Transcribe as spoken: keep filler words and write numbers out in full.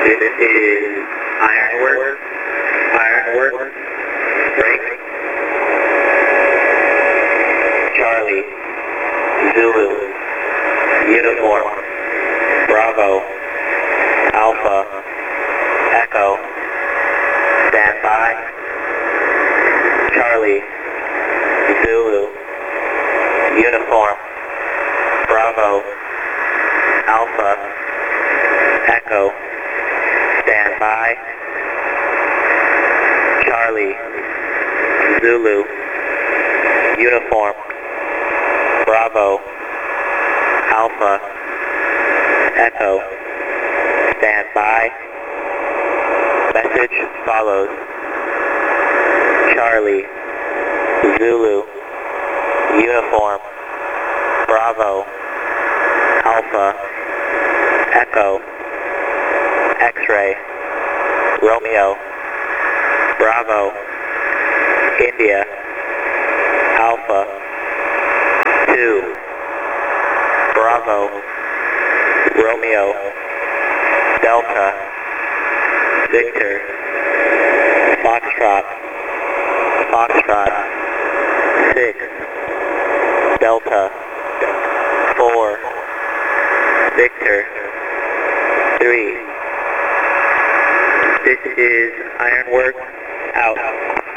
This is Ironwork. Ironwork. Break. Charlie. Zulu. Uniform. Bravo. Alpha. Echo. Stand by. Charlie. Zulu. Uniform. Bravo. Alpha. Echo. Stand by. Charlie. Zulu. Uniform. Bravo. Alpha. Echo. Stand by. Message follows. Charlie. Zulu. Uniform. Bravo. Alpha. Echo. X-ray. Romeo. Bravo. India. Alpha. two. Bravo. Romeo. Delta. Victor. Foxtrot. Foxtrot. six. Delta. four. Victor. three. This is Ironwork out.